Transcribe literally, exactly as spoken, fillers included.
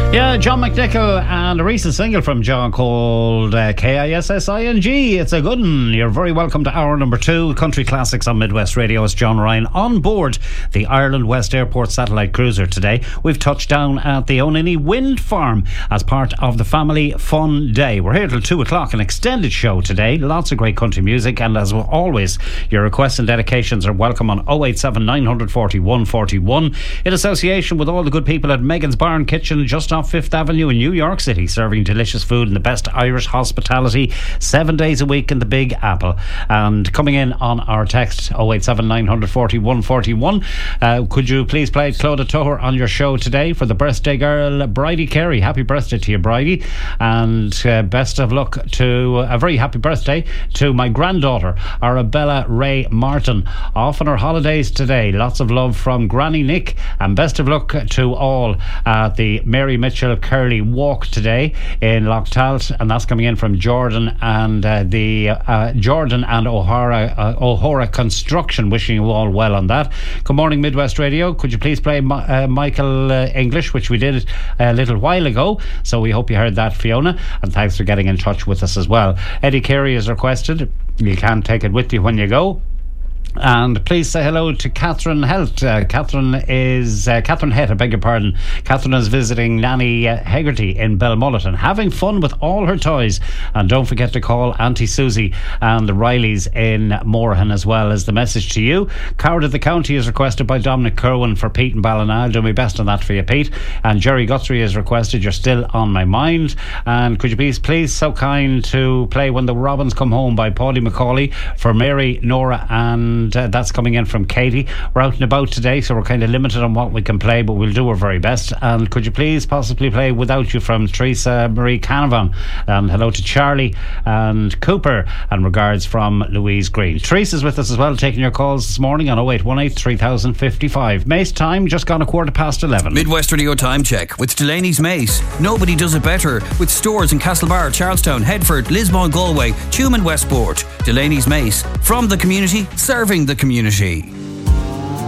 Yeah, John McNichol and a recent single from John called uh, K I S S I N G. It's a good one. You're very welcome to hour number two, Country Classics on Midwest Radio. It's John Ryan on board the Ireland West Airport satellite cruiser today. We've touched down at the Onini Wind Farm as part of the Family Fun Day. We're here till two o'clock, an extended show today. Lots of great country music, and as always, your requests and dedications are welcome on oh eight seven, nine four oh, one four one in association with all the good people at Megan's Barn Kitchen just off Fifth Avenue in New York City, serving delicious food and the best Irish hospitality seven days a week in the Big Apple. And coming in on our text oh eight seven, nine four oh, one four one, uh, could you please play Clodagh Tuathair on your show today for the birthday girl Bridie Carey? Happy birthday to you, Bridie, and uh, best of luck to a very happy birthday to my granddaughter Arabella Ray Martin, off on her holidays today. Lots of love from Granny Nick, and best of luck to all at the Mary Mitchell Curly Walk today in Lochtalt, and that's coming in from Jordan and uh, the uh, Jordan and O'Hara uh, O'Hara Construction, wishing you all well on that. Good morning, Midwest Radio. Could you please play uh, Michael uh, English, which we did a little while ago, so we hope you heard that, Fiona, and thanks for getting in touch with us as well. Eddie Carey has requested You Can Take It With You When You Go. And please say hello to Catherine Helt. Uh, Catherine is uh, Catherine Het, I beg your pardon. Catherine is visiting Nanny uh, Hegarty in Belmullet and having fun with all her toys. And don't forget to call Auntie Susie and the Rileys in Moorhan as well, as the message to you. Coward of the County is requested by Dominic Kerwin for Pete and Ballina. I'll do my best on that for you, Pete. And Jerry Guthrie is requested You're Still on My Mind. And could you please, please so kind to play When the Robins Come Home by Paudie Macaulay for Mary, Nora and And uh, that's coming in from Katie. We're out and about today, so we're kind of limited on what we can play, but we'll do our very best. And could you please possibly play Without You from Teresa Marie Canavan? And hello to Charlie and Cooper, and regards from Louise Green. Teresa's with us as well, taking your calls this morning on oh eight one eight, three thousand fifty-five. Mace time, just gone a quarter past eleven. Midwest Radio Time Check with Delaney's Mace. Nobody does it better, with stores in Castlebar, Charlestown, Headford, Lismore, Galway, Tuam and Westport. Delaney's Mace, from the community, serving the community.